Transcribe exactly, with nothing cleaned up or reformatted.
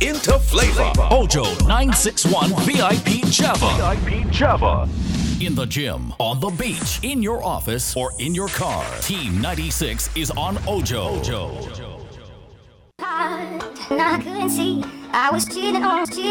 into flavor. Ojo nine six one V I P Java. V I P Java. In the gym, on the beach, in your office, or in your car, Team ninety-six is on Ojo. Ojo. And I couldn't see I was cheating on cheating.